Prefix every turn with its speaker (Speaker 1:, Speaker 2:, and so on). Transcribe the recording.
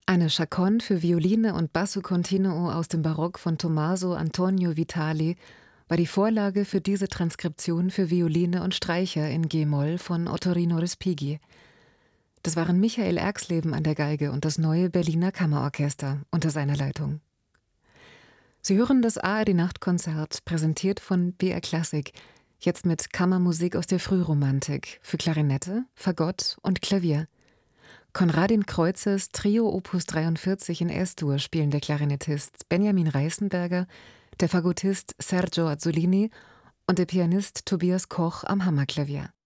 Speaker 1: Eine Chaconne für Violine und Basso continuo aus dem Barock von Tommaso Antonio Vitali war die Vorlage für diese Transkription für Violine und Streicher in G-Moll von Ottorino Respighi. Das waren Michael Erxleben an der Geige und das Neue Berliner Kammerorchester unter seiner Leitung. Sie hören das ARD-Nachtkonzert, präsentiert von BR Klassik, jetzt mit Kammermusik aus der Frühromantik für Klarinette, Fagott und Klavier. Konradin Kreuzers Trio Opus 43 in S-Dur spielen der Klarinettist Benjamin Reißenberger, der Fagottist Sergio Azzolini und der Pianist Tobias Koch am Hammerklavier.